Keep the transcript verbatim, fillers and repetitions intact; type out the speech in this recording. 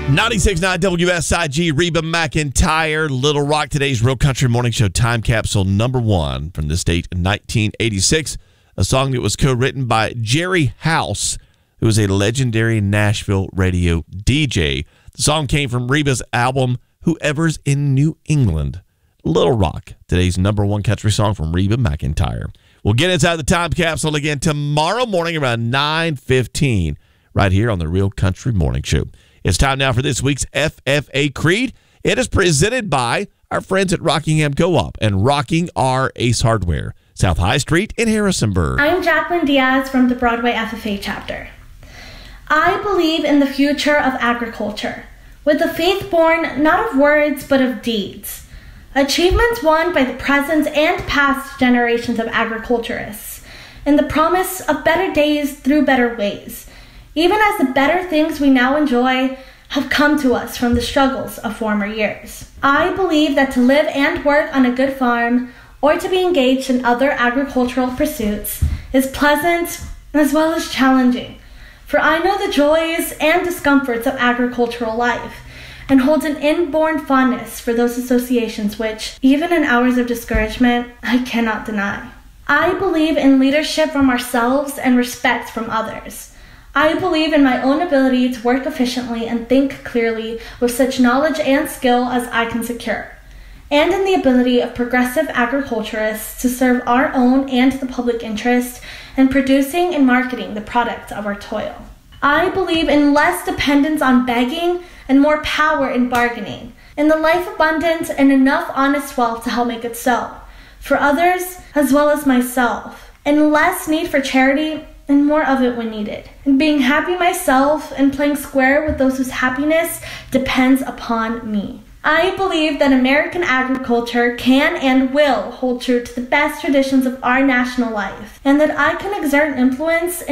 ninety-six point nine W S I G, Reba McEntire, Little Rock, today's Real Country Morning Show time capsule number one from this date in nineteen eighty-six, a song that was co-written by Jerry House, who was a legendary Nashville radio D J. The song came from Reba's album, Whoever's in New England. Little Rock, today's number one country song from Reba McEntire. We'll get inside the time capsule again tomorrow morning around nine fifteen, right here on the Real Country Morning Show. It's time now for this week's F F A Creed. It is presented by our friends at Rockingham Co-op and Rocking R Ace Hardware, South High Street in Harrisonburg. I'm Jacqueline Diaz from the Broadway F F A chapter. I believe in the future of agriculture, with a faith born not of words but of deeds. Achievements won by the present and past generations of agriculturists, and the promise of better days through better ways, even as the better things we now enjoy have come to us from the struggles of former years. I believe that to live and work on a good farm, or to be engaged in other agricultural pursuits, is pleasant as well as challenging, for I know the joys and discomforts of agricultural life, and hold an inborn fondness for those associations which, even in hours of discouragement, I cannot deny. I believe in leadership from ourselves and respect from others. I believe in my own ability to work efficiently and think clearly with such knowledge and skill as I can secure, and in the ability of progressive agriculturists to serve our own and the public interest in producing and marketing the product of our toil. I believe in less dependence on begging and more power in bargaining, in the life abundant and enough honest wealth to help make it so, for others as well as myself, and less need for charity and more of it when needed, and being happy myself and playing square with those whose happiness depends upon me. I believe that American agriculture can and will hold true to the best traditions of our national life, and that I can exert influence in